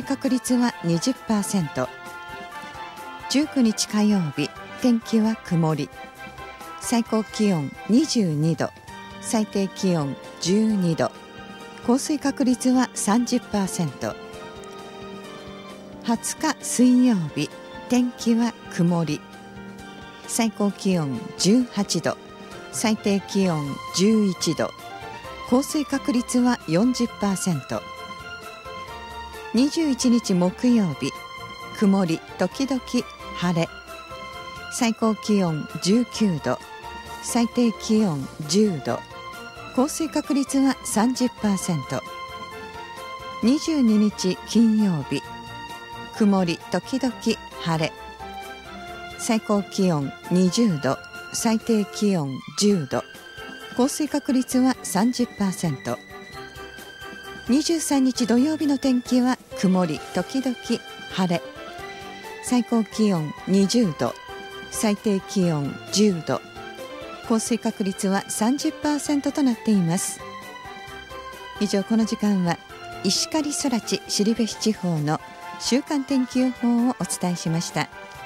確率は 20%。 19日火曜日、天気は曇り。最高気温22度、最低気温12度、降水確率は 30%。 20日水曜日、天気は曇り。最高気温18度、最低気温11度、降水確率は 40%。 21日木曜日、曇り時々晴れ。最高気温19度、最低気温10度、降水確率は 30%。 22日金曜日、曇り時々晴れ。最高気温20度、最低気温10度、降水確率は 30%。 23日土曜日の天気は曇り時々晴れ。最高気温20度、最低気温10度、降水確率は 30% となっています。以上、この時間は石狩空知後志地方の週間天気予報をお伝えしました。